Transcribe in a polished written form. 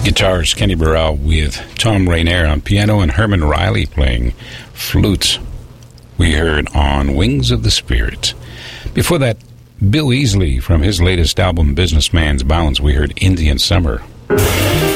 Guitars, Kenny Burrell with Tom Rainier on piano and Herman Riley playing flute. We heard On Wings of the Spirit. Before that, Bill Easley from his latest album, Businessman's Bounds, we heard Indian Summer.